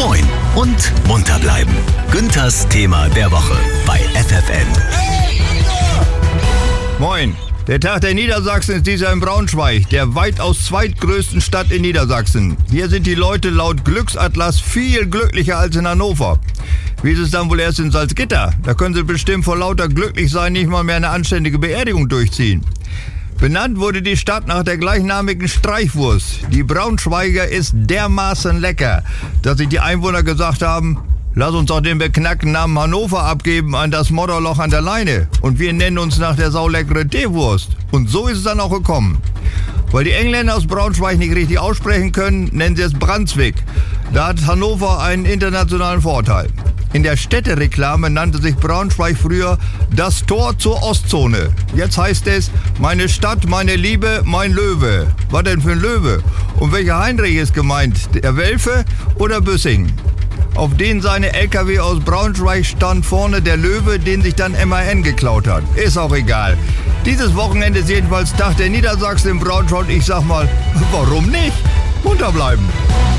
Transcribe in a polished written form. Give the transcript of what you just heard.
Moin und munter bleiben. Günthers Thema der Woche bei FFN. Moin. Der Tag der Niedersachsen ist dieser in Braunschweig, der weitaus zweitgrößten Stadt in Niedersachsen. Hier sind die Leute laut Glücksatlas viel glücklicher als in Hannover. Wie ist es dann wohl erst in Salzgitter? Da können sie bestimmt vor lauter Glücklichsein nicht mal mehr eine anständige Beerdigung durchziehen. Benannt wurde die Stadt nach der gleichnamigen Streichwurst. Die Braunschweiger ist dermaßen lecker, dass sich die Einwohner gesagt haben, lass uns doch den beknackten Namen Hannover abgeben an das Modderloch an der Leine. Und wir nennen uns nach der sauleckeren Teewurst. Und so ist es dann auch gekommen. Weil die Engländer aus Braunschweig nicht richtig aussprechen können, nennen sie es Brunswick. Da hat Hannover einen internationalen Vorteil. In der Städtereklame nannte sich Braunschweig früher das Tor zur Ostzone. Jetzt heißt es, meine Stadt, meine Liebe, mein Löwe. Was denn für ein Löwe? Und welcher Heinrich ist gemeint? Der Welfe oder Büssing? Auf denen seine LKW aus Braunschweig stand vorne der Löwe, den sich dann MAN geklaut hat. Ist auch egal. Dieses Wochenende ist jedenfalls Tag der Niedersachsen in Braunschweig. Ich sag mal, warum nicht? Munter bleiben.